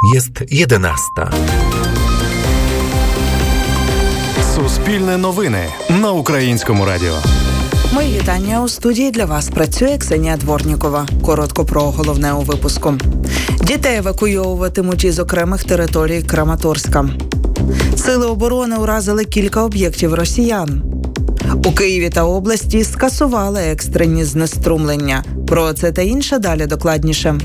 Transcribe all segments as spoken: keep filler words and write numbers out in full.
Jest jedenasta. Суспільне новини на Українському радіо. Мої вітання. У студії для вас працює Ксенія Дворнікова. Коротко про головне у випуску. Дітей евакуйовуватимуть із окремих територій Краматорська. Сили оборони уразили кілька об'єктів росіян. У Києві та області скасували екстрені знеструмлення. Про це та інше далі докладніше.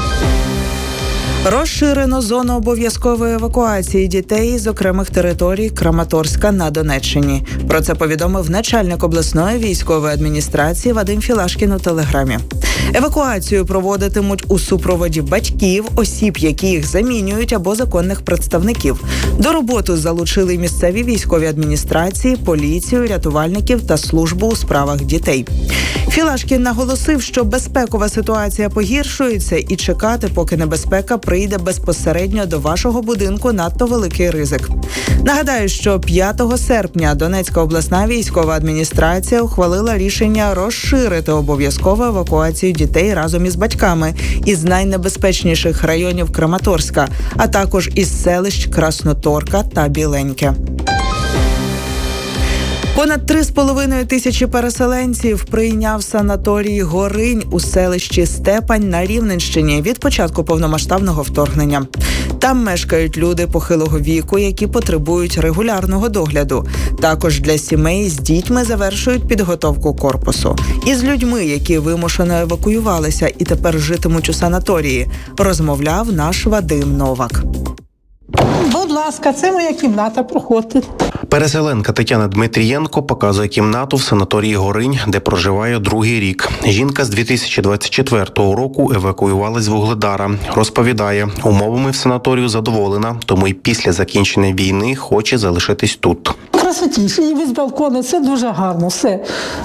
Розширено зону обов'язкової евакуації дітей з окремих територій Краматорська на Донеччині. Про це повідомив начальник обласної військової адміністрації Вадим Філашкін у Телеграмі. Евакуацію проводитимуть у супроводі батьків, осіб, які їх замінюють, або законних представників. До роботи залучили місцеві військові адміністрації, поліцію, рятувальників та службу у справах дітей. Філашкін наголосив, що безпекова ситуація погіршується і чекати, поки небезпека прийде безпосередньо до вашого будинку, надто великий ризик. Нагадаю, що п'ятого серпня Донецька обласна військова адміністрація ухвалила рішення розширити обов'язкову евакуацію дітей разом із батьками із найнебезпечніших районів Краматорська, а також із селищ Красноторка та Біленьке. Понад три з половиною тисячі переселенців прийняв санаторій «Горинь» у селищі Степань на Рівненщині від початку повномасштабного вторгнення. Там мешкають люди похилого віку, які потребують регулярного догляду. Також для сімей з дітьми завершують підготовку корпусу. Із людьми, які вимушено евакуювалися і тепер житимуть у санаторії, розмовляв наш Вадим Новак. Будь ласка, це моя кімната, проходьте. Переселенка Тетяна Дмитрієнко показує кімнату в санаторії «Горинь», де проживає другий рік. Жінка з дві тисячі двадцять четвертого року евакуювалась з Вугледара. Розповідає, умовами в санаторію задоволена, тому і після закінчення війни хоче залишитись тут. Красотіше, і весь балкон, це дуже гарно, все.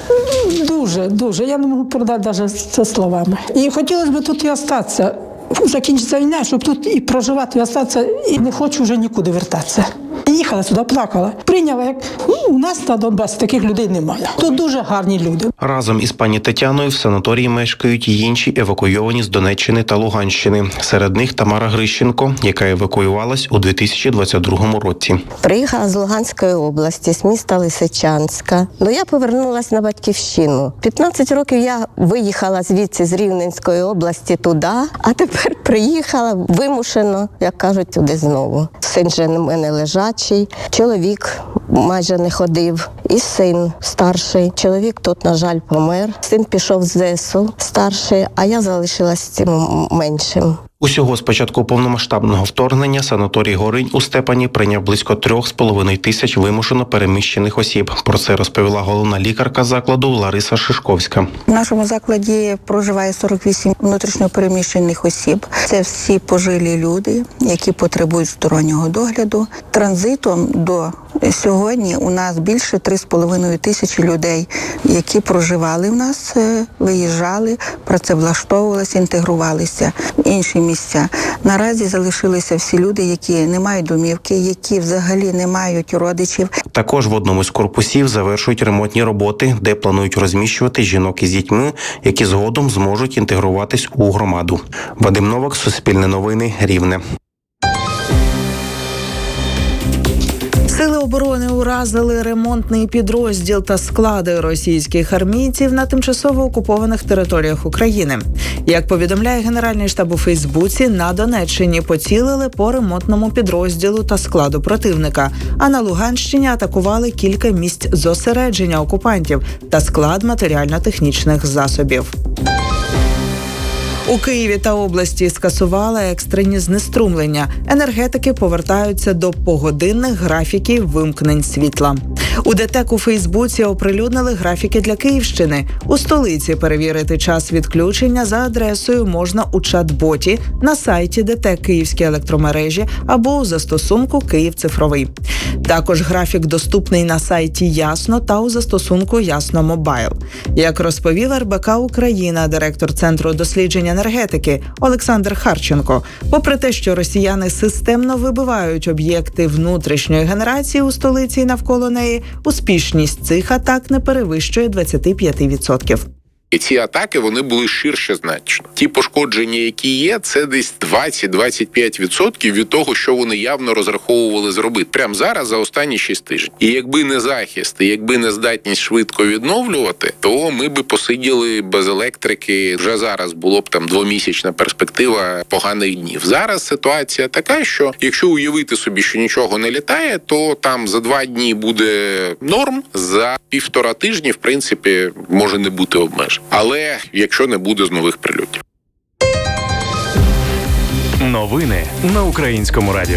Дуже, дуже. Я не можу передати навіть це словами. І хотілося б тут і остатися. Закінчиться війна, щоб тут і проживати, і остатися, і не хочу вже нікуди вертатися. Їхала сюди, плакала. Прийняла, як ну, у нас на Донбасі таких людей немає. Тут дуже гарні люди. Разом із пані Тетяною в санаторії мешкають й інші евакуйовані з Донеччини та Луганщини. Серед них Тамара Грищенко, яка евакуювалась у дві тисячі двадцять другому році. Приїхала з Луганської області, з міста Лисичанська. Ну, я повернулась на батьківщину. п'ятнадцять років я виїхала звідси з Рівненської області туди, а тепер приїхала вимушено, як кажуть, туди знову. Син же на мене лежачий, чоловік майже не ходив, і син старший. Чоловік тут, на жаль, помер. Син пішов з ЗСУ старший, а я залишилась з цим меншим. Усього з початку повномасштабного вторгнення санаторій «Горинь» у Степані прийняв близько трьох з половиною тисяч вимушено переміщених осіб. Про це розповіла головна лікарка закладу Лариса Шишковська. В нашому закладі проживає сорок вісім внутрішньо переміщених осіб. Це всі пожилі люди, які потребують стороннього догляду. Транзитом до сьогодні у нас більше три з половиною тисячі людей, які проживали в нас, виїжджали, працевлаштовувалися, інтегрувалися в інші місця. Наразі залишилися всі люди, які не мають домівки, які взагалі не мають родичів. Також в одному з корпусів завершують ремонтні роботи, де планують розміщувати жінок із дітьми, які згодом зможуть інтегруватись у громаду. Вадим Новак, Суспільне новини, Рівне. Сили оборони уразили ремонтний підрозділ та склади російських армійців на тимчасово окупованих територіях України. Як повідомляє Генеральний штаб у Фейсбуці, на Донеччині поцілили по ремонтному підрозділу та складу противника, а на Луганщині атакували кілька місць зосередження окупантів та склад матеріально-технічних засобів. У Києві та області скасували екстрені знеструмлення. Енергетики повертаються до погодинних графіків вимкнень світла. У ДТЕК у Фейсбуці оприлюднили графіки для Київщини. У столиці перевірити час відключення за адресою можна у чат-боті на сайті ДТЕК Київські електромережі або у застосунку «Київ цифровий». Також графік доступний на сайті Ясно та у застосунку Ясно Мобайл. Як розповів ер бе ка Україна, директор Центру досліджень енергетики Олександр Харченко, попри те, що росіяни системно вибивають об'єкти внутрішньої генерації у столиці і навколо неї, успішність цих атак не перевищує двадцять п'ять відсотків. І ці атаки, вони були ширше значно. Ті пошкодження, які є, це десь двадцять-двадцять п'ять відсотків від того, що вони явно розраховували зробити. Прямо зараз, за останні шість тижнів. І якби не захист, і якби не здатність швидко відновлювати, то ми би посиділи без електрики. Вже зараз було б там двомісячна перспектива поганих днів. Зараз ситуація така, що якщо уявити собі, що нічого не літає, то там за два дні буде норм, за півтора тижні, в принципі, може не бути обмежень. Але якщо не буде з нових прильотів. Новини на Українському радіо.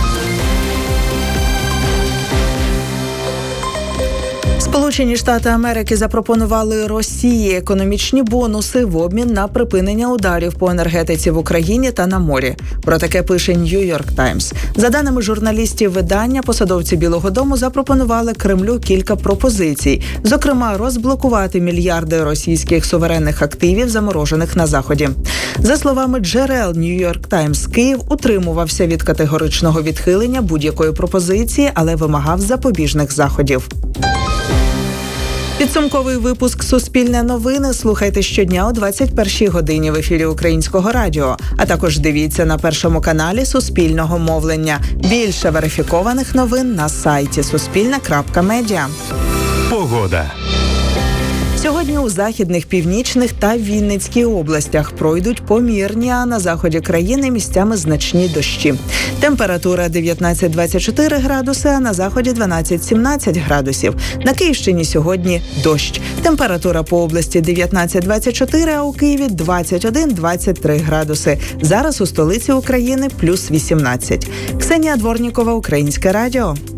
Сполучені Штати Америки запропонували Росії економічні бонуси в обмін на припинення ударів по енергетиці в Україні та на морі. Про таке пише Нью-Йорк Таймс. За даними журналістів видання, посадовці Білого дому запропонували Кремлю кілька пропозицій. Зокрема, розблокувати мільярди російських суверенних активів, заморожених на Заході. За словами джерел Нью-Йорк Таймс, Київ утримувався від категоричного відхилення будь-якої пропозиції, але вимагав запобіжних заходів. Підсумковий випуск «Суспільне новини» слухайте щодня о двадцять першій годині в ефірі Українського радіо, а також дивіться на Першому каналі Суспільного мовлення. Більше верифікованих новин на сайті суспільне крапка медіа. Погода. Сьогодні у західних, північних та Вінницькій областях пройдуть помірні, а на заході країни місцями значні дощі. Температура дев'ятнадцять-двадцять чотири градуси, а на заході дванадцять-сімнадцять градусів. На Київщині сьогодні дощ. Температура по області дев'ятнадцять-двадцять чотири, а у Києві двадцять один-двадцять три градуси. Зараз у столиці України плюс вісімнадцять. Ксенія Дворнікова, Українське радіо.